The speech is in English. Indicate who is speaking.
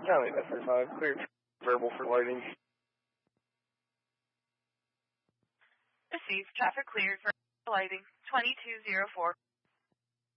Speaker 1: County F35, clear verbal for lighting.
Speaker 2: Received, traffic cleared for lighting, 2204.